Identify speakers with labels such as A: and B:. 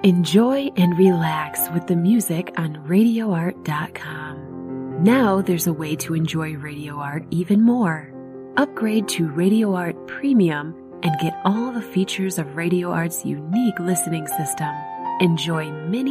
A: Enjoy and relax with the music on RadioArt.com. Now there's a way to enjoy Radio Art even more. Upgrade to Radio Art Premium and get all the features of Radio Art's unique listening system. Enjoy many